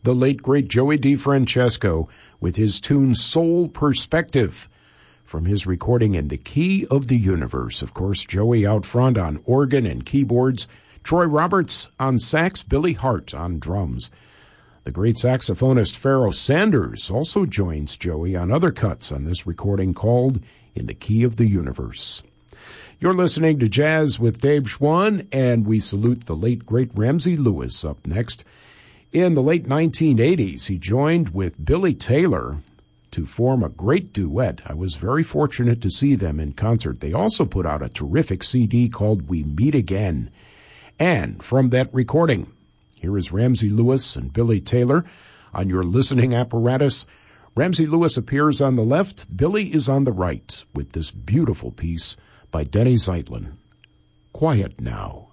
the late, great Joey DeFrancesco with his tune Soul Perspective from his recording In the Key of the Universe. Of course, Joey out front on organ and keyboards, Troy Roberts on sax, Billy Hart on drums. The great saxophonist Pharoah Sanders also joins Joey on other cuts on this recording called In the Key of the Universe. You're listening to Jazz with Dave Schwann, and we salute the late, great Ramsey Lewis up next. In the late 1980s, he joined with Billy Taylor to form a great duet. I was very fortunate to see them in concert. They also put out a terrific CD called We Meet Again. And from that recording, here is Ramsey Lewis and Billy Taylor on your listening apparatus. Ramsey Lewis appears on the left, Billy is on the right, with this beautiful piece by Denny Zeitlin, Quiet Now.